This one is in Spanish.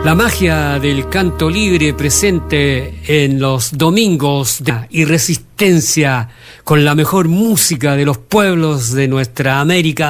La magia del canto libre presente en los domingos y resistencia con la mejor música de los pueblos de nuestra América.